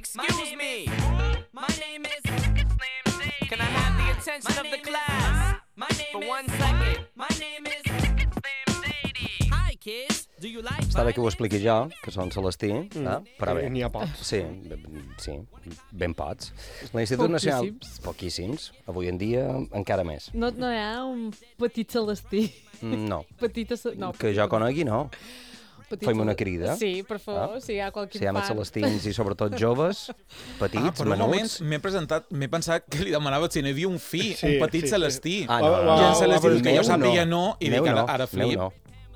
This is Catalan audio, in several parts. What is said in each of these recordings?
Excuse me. My name is Slim. Can I have the attention of the class for 1 second? My name is Slim Shady. Hi kids. Do you like Està bé que ho expliqui jo, que són Celestí, però bé. N'hi ha pocs. Sí, ben pots. L'Institut Nacional... Poquíssims. Avui en dia, encara més. No hi ha un petit Celestí. No. No. Que jo conegui, no. Fem una crida. Sí, per favor, si hi ha qualque Si hi ha més celestins i sobretot joves, petits, per un moment menuts... m'he pensat que li demanava si no hi havia un fi, un petit Celestí. No. I en Celestí diu que jo sàpiga no, i dic ara flip. No.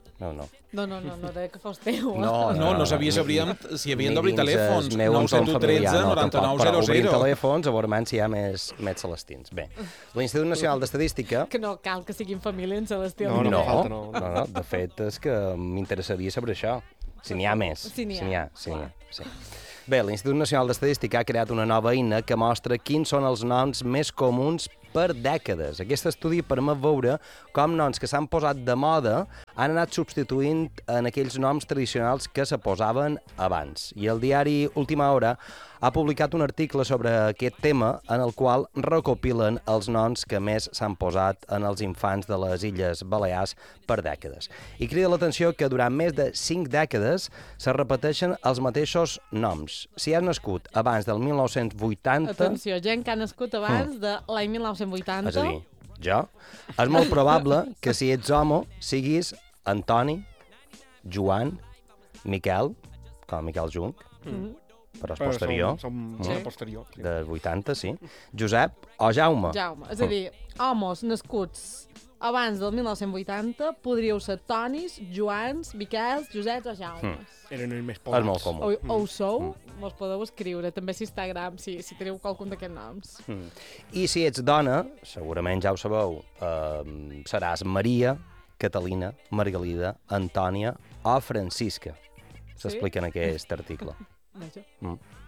No, de que fos teu. No sabia si havien d'obrir telèfons. 913 99 Però 00. obrim telèfons, a veure si hi ha més celestins. Bé, l'Institut Nacional d'Estadística... Que no cal que siguin família en Celestí. No. De fet, és que m'interessaria saber això. Si n'hi ha més. Si n'hi ha. Sí. Bé, l'Institut Nacional d'Estadística ha creat una nova eina que mostra quins són els noms més comuns per dècades. Aquest estudi permet veure com noms que s'han posat de moda han anat substituint en aquells noms tradicionals que se posaven abans. I el diari Última Hora ha publicat un article sobre aquest tema en el qual recopilen els noms que més s'han posat en els infants de les Illes Balears per dècades. I crida l'atenció que durant més de 5 dècades se repeteixen els mateixos noms. Si has nascut abans del 1980... Atenció, gent que ha nascut abans de l'any 1980... És a dir, jo, és molt probable que si ets home siguis Antoni, Joan, Miquel, com Miquel Jung, però és posterior. Som posterior. De 80, sí. Josep o Jaume. És a dir, homes nascuts abans del 1980 podríeu ser Tonis, Joans, Miquels, Joseps o Jaumes. Eren els més És pobres. molt comú. O ho sou, mos podeu escriure també a Instagram si teniu qualcun d'aquests noms. I si ets dona, segurament ja ho sabeu, seràs Maria, Catalina, Margalida, Antònia o Francisca. S'explica en aquest article. Vaja.